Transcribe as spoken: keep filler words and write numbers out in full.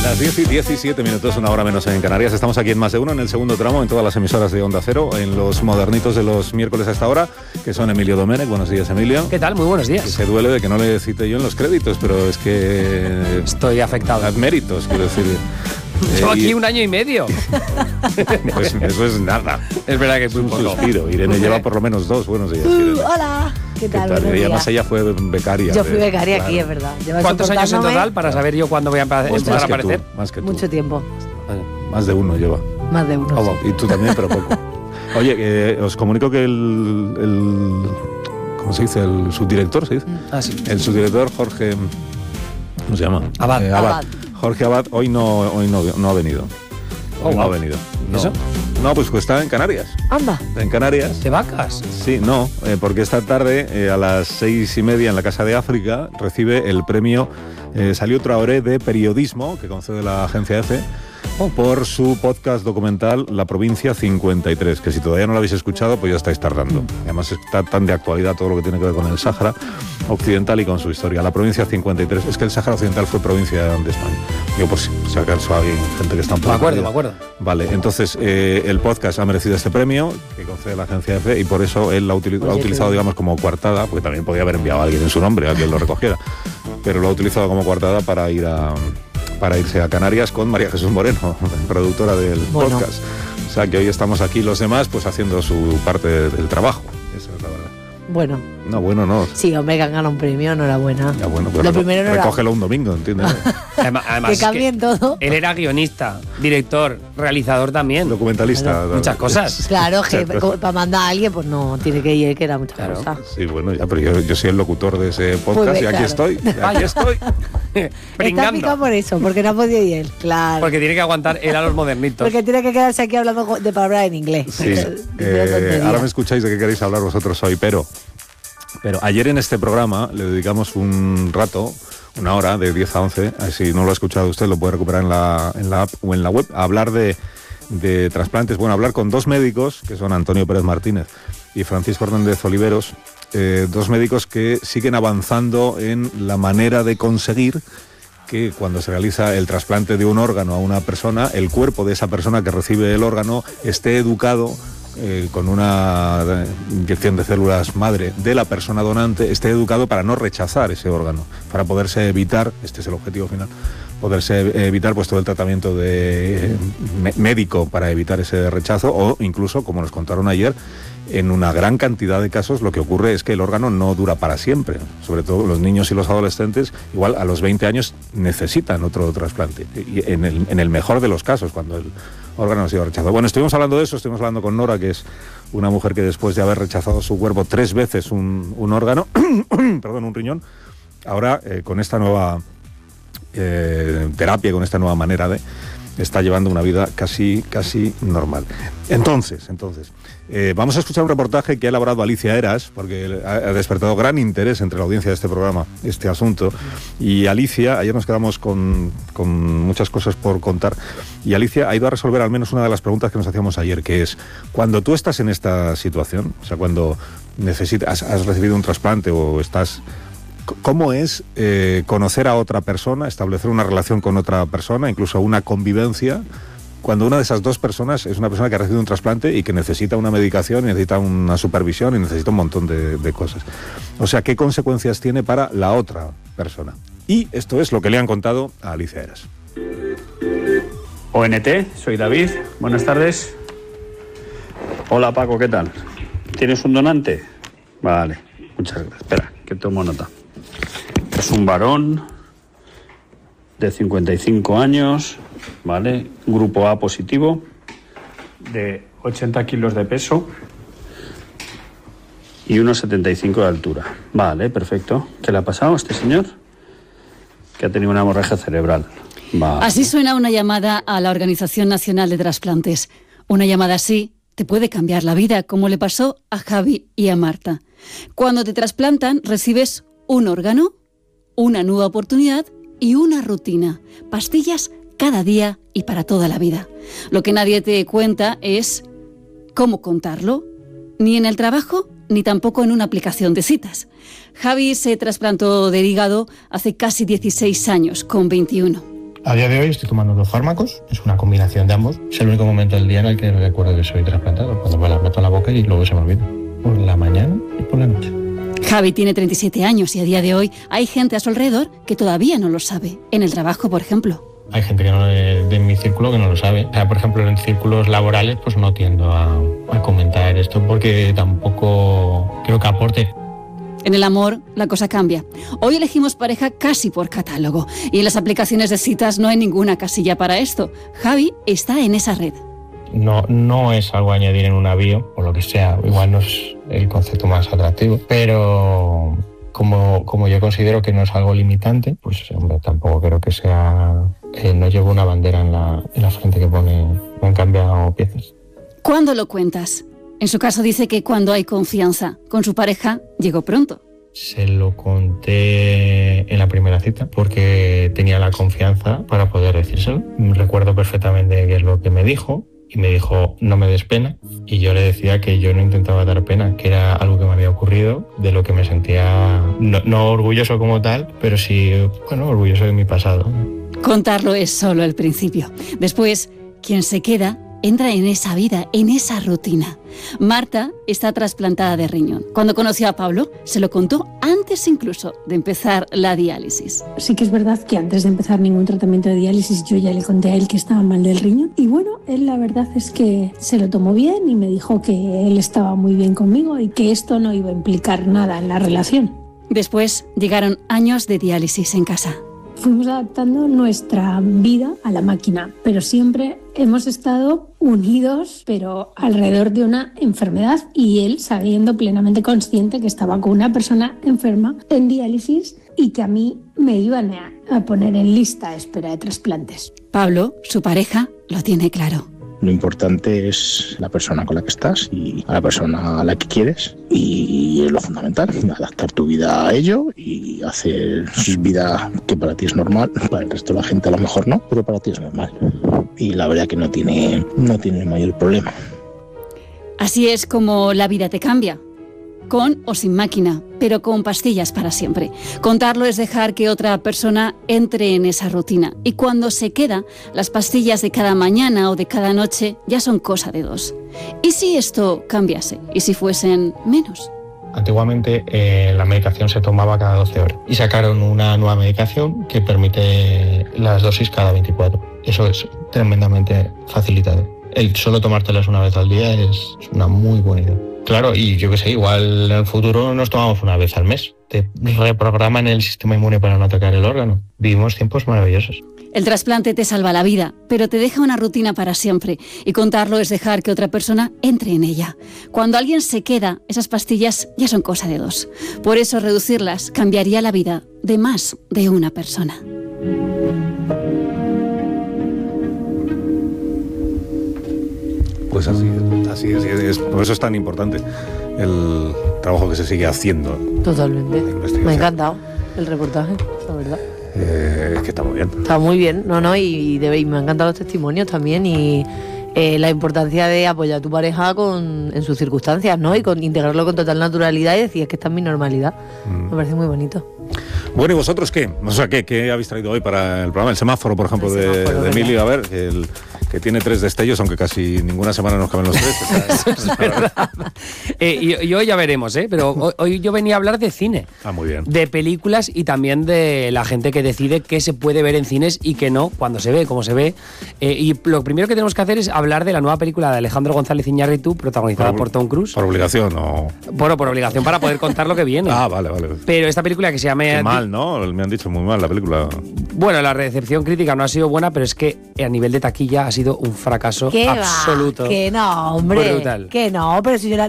Las diez y diecisiete minutos, una hora menos en Canarias. Estamos aquí en Más de Uno, en el segundo tramo, en todas las emisoras de Onda Cero, en los modernitos de los miércoles a esta hora, que son Emilio Domènech. Buenos días, Emilio. ¿Qué tal? Muy buenos días. Que se duele de que no le cite yo en los créditos, pero es que... Estoy afectado. Méritos, quiero decir. Llevo eh, aquí y... un año y medio. Pues eso es nada. Es verdad que es un un suspiro. Irene lleva por lo menos dos. Buenos días, Irene. Uh, hola. ¿Qué tal? ¿Qué tal? Buenos Y además días. ella fue becaria. Yo fui de... becaria claro. aquí, es verdad. Llevas ¿Cuántos años en total para saber yo cuándo voy a empezar Mucho. a Más que aparecer? tú, más que tú. Mucho tiempo. Más de uno lleva. Más de uno. Oh, Sí. y tú también, pero poco. Oye, eh, os comunico que el, el... ¿Cómo se dice? El subdirector, ¿se dice? Ah, sí. El subdirector Jorge... ¿Cómo se llama? Abad. Eh, Abad. Abad. Jorge Abad hoy no, hoy no, no ha venido. Hoy Oh, no ha wow. venido. No. ¿Eso? No, pues, pues está en Canarias. Anda. En Canarias. ¿De vacas? Sí, no, eh, porque esta tarde eh, a las seis y media en la Casa de África recibe el premio eh, Salió Traoré de periodismo que concede la agencia EFE por su podcast documental La Provincia cincuenta y tres, que si todavía no lo habéis escuchado pues ya estáis tardando. Además está tan de actualidad todo lo que tiene que ver con el Sáhara Occidental y con su historia. La Provincia cincuenta y tres, es que el Sáhara Occidental fue provincia de España. Digo, por si, si acaso hay gente que está un poco... Me acuerdo, perdida. me acuerdo. Vale, entonces eh, el podcast ha merecido este premio que concede la agencia EFE y por eso él lo ha, utili- lo ha Oye, utilizado, qué- digamos, como coartada, porque también podía haber enviado a alguien en su nombre, a quien lo recogiera, pero lo ha utilizado como coartada para ir a para irse a Canarias con María Jesús Moreno, productora del Bueno. podcast. O sea que hoy estamos aquí los demás pues haciendo su parte del trabajo. Esa es la verdad. Bueno, No, bueno, no. sí, hombre, que han ganado un premio, enhorabuena. Ya bueno, pero Lo reco- primero no era- recógelo un domingo, ¿entiendes? Además, además Que es que cambien todo. él era guionista, director, realizador también. Documentalista. Muchas cosas. Claro, que Muchas cosas. para mandar a alguien, pues no, tiene que ir, que era muchas Claro. cosas. Sí, bueno, ya, pero yo, yo soy el locutor de ese podcast Pues, y aquí claro. estoy, y aquí estoy. Está Pringando. picado por eso, porque no ha podido ir él, claro. Porque tiene que aguantar él a los modernitos. Porque tiene que quedarse aquí hablando de palabras en inglés. Sí, Diciendo eh, tonterías. ahora me escucháis de qué queréis hablar vosotros hoy, pero, pero ayer en este programa le dedicamos un rato, una hora, de diez a once, eh, si no lo ha escuchado usted lo puede recuperar en la, en la app o en la web, a hablar de, de trasplantes, bueno, hablar con dos médicos, que son Antonio Pérez Martínez y Francisco Hernández Oliveros, eh, dos médicos que siguen avanzando en la manera de conseguir que cuando se realiza el trasplante de un órgano a una persona, el cuerpo de esa persona que recibe el órgano esté educado eh, con una eh, inyección de células madre de la persona donante, esté educado para no rechazar ese órgano, para poderse evitar, este es el objetivo final, poderse evitar pues todo el tratamiento de, eh, me- médico para evitar ese rechazo o incluso, como nos contaron ayer, en una gran cantidad de casos lo que ocurre es que el órgano no dura para siempre. Sobre todo los niños y los adolescentes, igual a los veinte años necesitan otro trasplante. Y en el, en el mejor de los casos, cuando el órgano ha sido rechazado. Bueno, estuvimos hablando de eso, estuvimos hablando con Nora, que es una mujer que después de haber rechazado su cuerpo tres veces un, un órgano, perdón, un riñón, ahora eh, con esta nueva eh, terapia, con esta nueva manera de... está llevando una vida casi, casi normal. Entonces, entonces, eh, vamos a escuchar un reportaje que ha elaborado Alicia Eras, porque ha, ha despertado gran interés entre la audiencia de este programa, este asunto. Y Alicia, ayer nos quedamos con, con muchas cosas por contar, y Alicia ha ido a resolver al menos una de las preguntas que nos hacíamos ayer, que es, cuando tú estás en esta situación, o sea, cuando necesitas, has, has recibido un trasplante o estás... ¿Cómo es eh, conocer a otra persona, establecer una relación con otra persona, incluso una convivencia, cuando una de esas dos personas es una persona que ha recibido un trasplante y que necesita una medicación, y necesita una supervisión y necesita un montón de, de cosas? O sea, ¿qué consecuencias tiene para la otra persona? Y esto es lo que le han contado a Alicia Eras. O N T, soy David, buenas tardes. Hola Paco, ¿qué tal? ¿Tienes un donante? Vale, muchas gracias. Espera, que tomo nota. Es un varón de cincuenta y cinco años, ¿vale? Grupo A positivo, de ochenta kilos de peso y uno setenta y cinco de altura. Vale, perfecto. ¿Qué le ha pasado a este señor? Que ha tenido una hemorragia cerebral. Vale. Así suena una llamada a la Organización Nacional de Trasplantes. Una llamada así te puede cambiar la vida, como le pasó a Javi y a Marta. Cuando te trasplantan, recibes un órgano, una nueva oportunidad y una rutina. Pastillas cada día y para toda la vida. Lo que nadie te cuenta es cómo contarlo, ni en el trabajo, ni tampoco en una aplicación de citas. Javi se trasplantó de hígado hace casi dieciséis años, con veintiuno. A día de hoy estoy tomando dos fármacos, es una combinación de ambos. Es el único momento del día en el que recuerdo que soy trasplantado, cuando me las meto en la boca y luego se me olvida. Por la mañana y por la noche. Javi tiene treinta y siete años y a día de hoy hay gente a su alrededor que todavía no lo sabe. En el trabajo, por ejemplo. Hay gente que no, de, de mi círculo que no lo sabe. O sea, por ejemplo, en círculos laborales pues no tiendo a, a comentar esto porque tampoco creo que aporte. En el amor, la cosa cambia. Hoy elegimos pareja casi por catálogo. Y en las aplicaciones de citas no hay ninguna casilla para esto. Javi está en esa red. No, no es algo a añadir en una bio, o lo que sea. Igual no es el concepto más atractivo. Pero como, como yo considero que no es algo limitante, pues hombre, tampoco creo que sea... Eh, no llevo una bandera en la, en la frente que pone me han cambiado piezas. ¿Cuándo lo cuentas? En su caso dice que cuando hay confianza. Con su pareja llegó pronto. Se lo conté en la primera cita porque tenía la confianza para poder decírselo. Recuerdo perfectamente qué es lo que me dijo y me dijo no me des pena y yo le decía que yo no intentaba dar pena, que era algo que me había ocurrido, de lo que me sentía no, no orgulloso como tal, pero sí, bueno, orgulloso de mi pasado. Contarlo es solo el principio. Después, quien se queda entra en esa vida, en esa rutina. Marta está trasplantada de riñón. Cuando conoció a Pablo, se lo contó antes incluso de empezar la diálisis. Sí que es verdad que antes de empezar ningún tratamiento de diálisis yo ya le conté a él que estaba mal del riñón. Y bueno, él la verdad es que se lo tomó bien y me dijo que él estaba muy bien conmigo y que esto no iba a implicar nada en la relación. Después llegaron años de diálisis en casa. Fuimos adaptando nuestra vida a la máquina, pero siempre hemos estado unidos, pero alrededor de una enfermedad y él sabiendo plenamente consciente que estaba con una persona enferma en diálisis y que a mí me iban a, a poner en lista de espera de trasplantes. Pablo, su pareja, lo tiene claro. Lo importante es la persona con la que estás y a la persona a la que quieres y es lo fundamental, adaptar tu vida a ello y hacer vida que para ti es normal, para el resto de la gente a lo mejor no, pero para ti es normal. Y la verdad que no tiene, no tiene mayor problema. Así es como la vida te cambia. Con o sin máquina, pero con pastillas para siempre. Contarlo es dejar que otra persona entre en esa rutina. Y cuando se queda, las pastillas de cada mañana o de cada noche ya son cosa de dos. ¿Y si esto cambiase? ¿Y si fuesen menos? Antiguamente eh, la medicación se tomaba cada doce horas y sacaron una nueva medicación que permite las dosis cada veinticuatro. Eso es tremendamente facilitado. El solo tomártelas una vez al día es una muy buena idea. Claro, y yo qué sé, igual en el futuro nos tomamos una vez al mes. Te reprograman el sistema inmune para no atacar el órgano. Vivimos tiempos maravillosos. El trasplante te salva la vida, pero te deja una rutina para siempre. Y contarlo es dejar que otra persona entre en ella. Cuando alguien se queda, esas pastillas ya son cosa de dos. Por eso reducirlas cambiaría la vida de más de una persona. Pues así, así es, es, por eso es tan importante el trabajo que se sigue haciendo. Totalmente. Me ha encantado el reportaje, la verdad. Eh, es que está muy bien. Está muy bien, no, no, y, y, de, y me han encantado los testimonios también y eh, la importancia de apoyar a tu pareja con, en sus circunstancias, ¿no? Y con integrarlo con total naturalidad y decir, es que esta es mi normalidad. Mm. Me parece muy bonito. Bueno, ¿y vosotros qué? O sea, ¿qué, qué habéis traído hoy para el programa? El semáforo, por ejemplo, el semáforo, de, de Emilio, a ver, el, que tiene tres destellos, aunque casi ninguna semana nos caben los tres. Eso es verdad. eh, y, y hoy ya veremos, ¿eh? Pero hoy, hoy yo venía a hablar de cine. Ah, muy bien. De películas y también de la gente que decide qué se puede ver en cines y qué no, cuando se ve, cómo se ve. Eh, y lo primero que tenemos que hacer es hablar de la nueva película de Alejandro González Iñárritu, protagonizada por, por Tom Cruise. ¿Por obligación o...? Bueno, por obligación para poder contar lo que viene. Ah, vale, vale. Pero esta película que se llama... Qué mal, ¿no? Me han dicho muy mal la película. Bueno, la recepción crítica no ha sido buena, pero es que a nivel de taquilla ha sido un fracaso ¿Qué absoluto. Va? Que no, hombre. Brutal. Que no, pero si yo la,